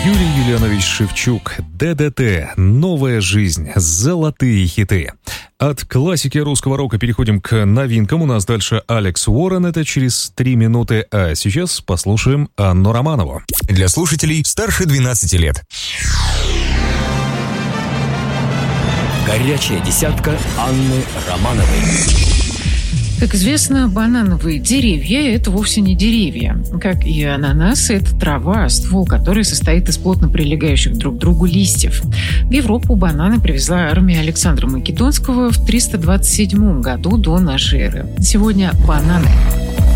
Юрий Юлианович Шевчук, ДДТ, «Новая жизнь», золотые хиты. От классики русского рока переходим к новинкам. У нас дальше Алекс Уоррен, это через 3 минуты. А сейчас послушаем Анну Романову. Для слушателей старше 12 лет. Горячая десятка Анны Романовой. Как известно, банановые деревья – это вовсе не деревья. Как и ананасы, это трава, ствол которой состоит из плотно прилегающих друг к другу листьев. В Европу бананы привезла армия Александра Македонского в 327 году до нашей эры. Сегодня бананы.